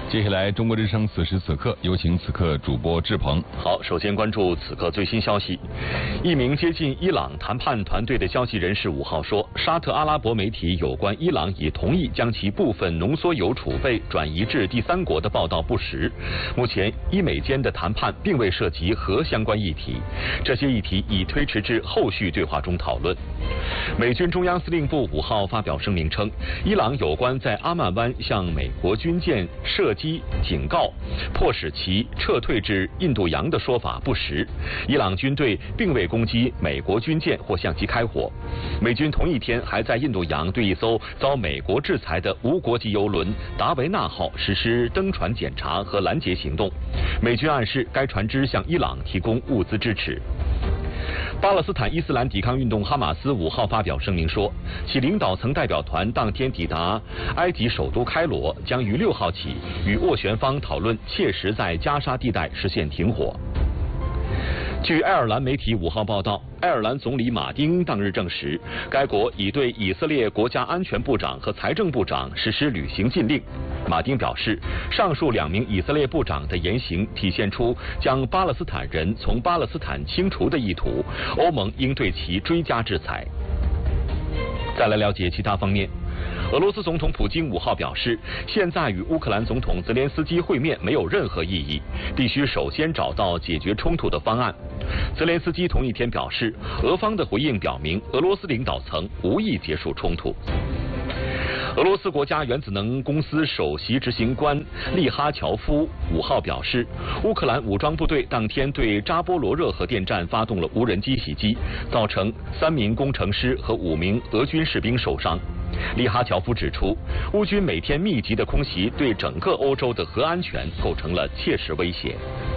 接下来，中国之声此时此刻有请此刻主播志鹏。 好，首先关注此刻最新消息。一名接近伊朗谈判团队的消息人士5号说，沙特阿拉伯媒体有关伊朗已同意将其部分浓缩铀储备转移至第三国的报道不实。目前，伊美间的谈判并未涉及核相关议题，这些议题已推迟至后续对话中讨论。美军中央司令部5号发表声明称，伊朗有关在阿曼湾向美国军舰射击警告，迫使其撤退至印度洋的说法不实。伊朗军队并未攻击美国军舰或向其开火。美军同一天还在印度洋对一艘遭美国制裁的无国籍邮轮达维纳号实施登船检查和拦截行动。美军暗示该船只向伊朗提供物资支持。巴勒斯坦伊斯兰抵抗运动哈马斯5号发表声明说，其领导层代表团当天抵达埃及首都开罗，将于6号起与斡旋方讨论切实在加沙地带实现停火。据爱尔兰媒体5号报道，爱尔兰总理马丁当日证实，该国已对以色列国家安全部长和财政部长实施旅行禁令。马丁表示，上述2名以色列部长的言行体现出将巴勒斯坦人从巴勒斯坦清除的意图，欧盟应对其追加制裁。再来了解其他方面。俄罗斯总统普京5号表示，现在与乌克兰总统泽连斯基会面没有任何意义，必须首先找到解决冲突的方案。泽连斯基同一天表示，俄方的回应表明俄罗斯领导层无意结束冲突。俄罗斯国家原子能公司首席执行官利哈乔夫5号表示，乌克兰武装部队当天对扎波罗热核电站发动了无人机袭击，造成3名工程师和5名俄军士兵受伤。利哈乔夫指出，乌军每天密集的空袭对整个欧洲的核安全构成了切实威胁。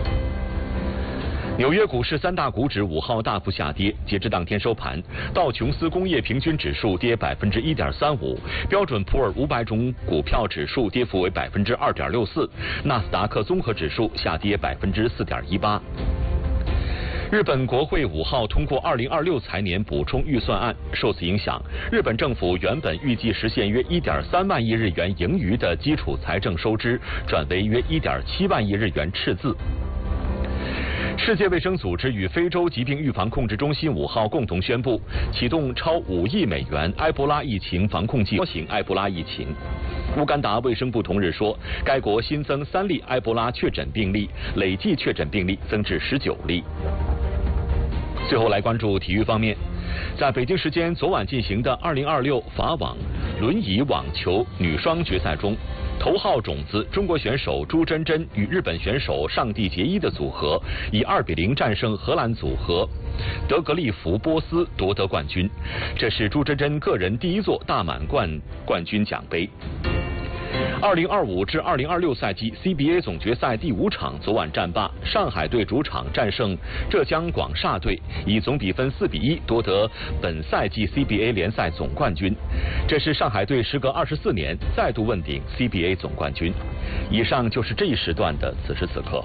纽约股市3大股指5号大幅下跌，截至当天收盘，道琼斯工业平均指数跌1.35%，标准普尔500种股票指数跌幅为2.64%，纳斯达克综合指数下跌4.18%。日本国会5号通过2026财年补充预算案，受此影响，日本政府原本预计实现约1.3万亿日元盈余的基础财政收支，转为约1.7万亿日元赤字。世界卫生组织与非洲疾病预防控制中心5号共同宣布，启动超5亿美元埃博拉疫情防控计划，型埃博拉疫情。乌干达卫生部同日说，该国新增3例埃博拉确诊病例，累计确诊病例增至19例。最后来关注体育方面，在北京时间昨晚进行的2026法网轮椅网球女双决赛中，头号种子中国选手朱珍珍与日本选手上地结衣的组合以2-0战胜荷兰组合德格利弗波斯夺得冠军，这是朱珍珍个人第1座大满贯冠军奖杯。2025至2026赛季 CBA 总决赛第5场昨晚战罢，上海队主场战胜浙江广厦队，以总比分4-1夺得本赛季 CBA 联赛总冠军。这是上海队时隔24年再度问鼎 CBA 总冠军。以上就是这一时段的此时此刻。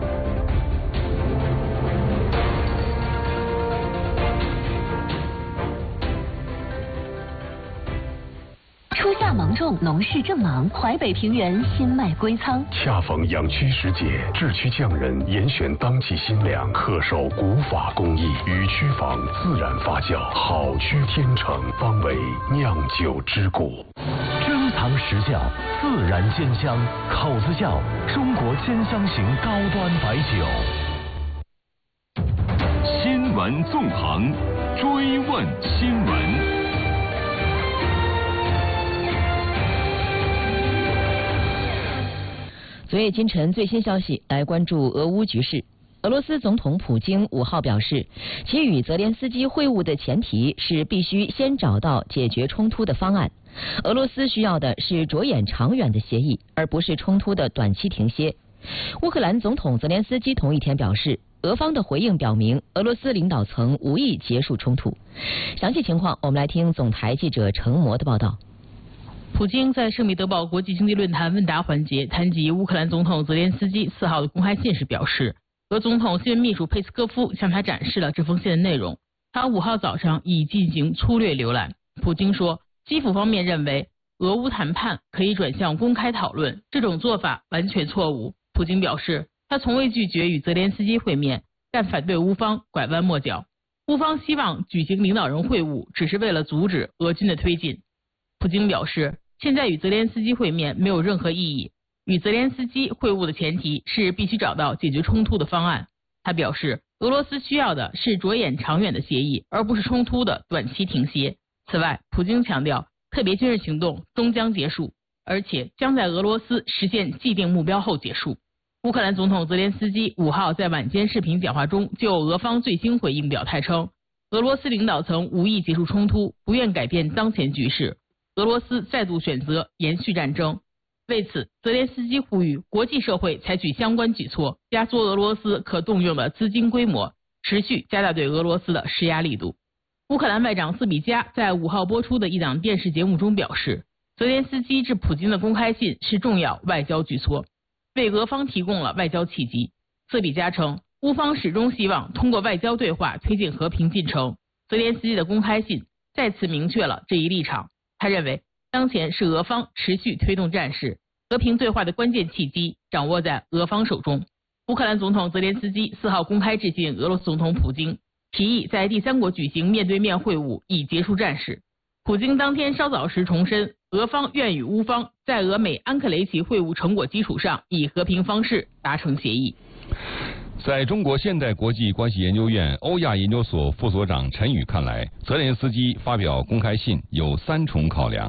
初夏芒种，农事正忙，淮北平原新麦归仓。 恰逢养区时节，制区匠人严选当季新粮，恪守古法工艺，与区坊自然发酵，好区天成，方为酿酒之谷。 珍藏实窖，自然煎香，口子窖，中国煎香型高端白酒。 新闻纵横，追问新闻。 昨夜今晨最新消息，来关注俄乌局势。俄罗斯总统普京5号表示，其与泽连斯基会晤的前提是必须先找到解决冲突的方案。俄罗斯需要的是着眼长远的协议，而不是冲突的短期停歇。乌克兰总统泽连斯基同一天表示，俄方的回应表明俄罗斯领导层无意结束冲突。详细情况，我们来听总台记者程模的报道。 普京在圣彼得堡国际经济论坛问答环节谈及乌克兰总统泽连斯基4号的公开信时表示，俄总统新闻秘书佩斯科夫向他展示了这封信的内容，他5号早上已进行粗略浏览。普京说，基辅方面认为俄乌谈判可以转向公开讨论，这种做法完全错误。普京表示，他从未拒绝与泽连斯基会面，但反对乌方拐弯抹角。乌方希望举行领导人会晤，只是为了阻止俄军的推进。普京表示，现在与泽连斯基会面没有任何意义，与泽连斯基会晤的前提是必须找到解决冲突的方案。他表示，俄罗斯需要的是着眼长远的协议，而不是冲突的短期停歇。此外，普京强调，特别军事行动终将结束，而且将在俄罗斯实现既定目标后结束。乌克兰总统泽连斯基5号在晚间视频讲话中就俄方最新回应表态称，俄罗斯领导层无意结束冲突，不愿改变当前局势，俄罗斯再度选择延续战争。为此，泽连斯基呼吁国际社会采取相关举措，压缩俄罗斯可动用的资金规模，持续加大对俄罗斯的施压力度。乌克兰外长斯比加在5号播出的一档电视节目中表示，泽连斯基致普京的公开信是重要外交举措，为俄方提供了外交契机。斯比加称，乌方始终希望通过外交对话推进和平进程。泽连斯基的公开信再次明确了这一立场。他认为，当前是俄方持续推动战事，和平对话的关键契机掌握在俄方手中。乌克兰总统泽连斯基4号公开致信俄罗斯总统普京，提议在第三国举行面对面会晤，以结束战事。普京当天稍早时重申，俄方愿与乌方在俄美安克雷奇会晤成果基础上，以和平方式达成协议。 在中国现代国际关系研究院欧亚研究所副所长陈宇看来，泽连斯基发表公开信有3重考量。